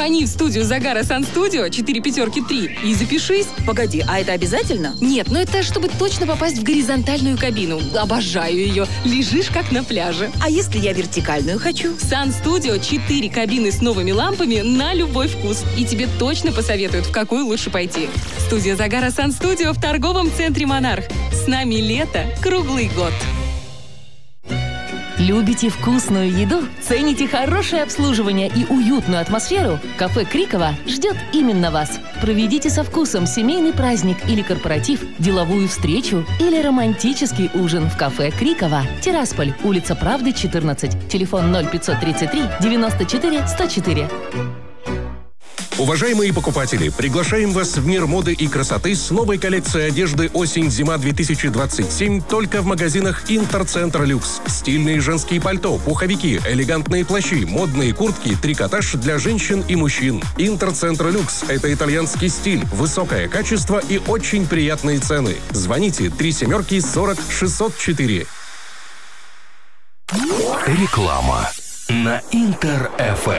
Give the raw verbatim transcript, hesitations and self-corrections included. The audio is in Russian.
Звони в студию Загара Сан-Студио четыре пятерки три и запишись. Погоди, а это обязательно? Нет, но это чтобы точно попасть в горизонтальную кабину. Обожаю ее. Лежишь как на пляже. А если я вертикальную хочу? Сан-Студио четыре кабины с новыми лампами на любой вкус. И тебе точно посоветуют, в какую лучше пойти. Студия Загара Сан-Студио в торговом центре «Монарх». С нами лето круглый год. Любите вкусную еду? Цените хорошее обслуживание и уютную атмосферу? Кафе Крикова ждет именно вас. Проведите со вкусом семейный праздник или корпоратив, деловую встречу или романтический ужин в кафе Крикова. Тирасполь, улица Правды, четырнадцать. Телефон ноль пятьсот тридцать три девяносто четыре сто четыре. Уважаемые покупатели, приглашаем вас в мир моды и красоты с новой коллекцией одежды осень-зима две тысячи двадцать семь только в магазинах Интерцентр Люкс. Стильные женские пальто, пуховики, элегантные плащи, модные куртки, трикотаж для женщин и мужчин. Интерцентр Люкс – это итальянский стиль, высокое качество и очень приятные цены. Звоните три семерки сорок шестьсот четыре. Реклама на Интер эф эм.